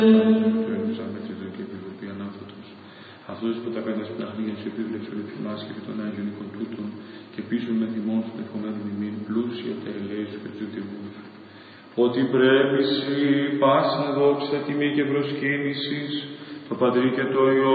Αυτός που τα κατασπλάχνει για τους επίβλεψης ολυφημάς και των Άγιων Οικοτούτων και πίσω με θυμών στον ευχομένων ημίν πλούσια τα ελέησου και τους τιμούς. Ότι πρέπει σοι πάσαν δόξα τιμή και προσκύνησης το Πατρί και το Υιό